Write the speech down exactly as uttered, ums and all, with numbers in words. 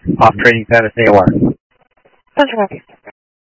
Off training status A O R. Central Copy.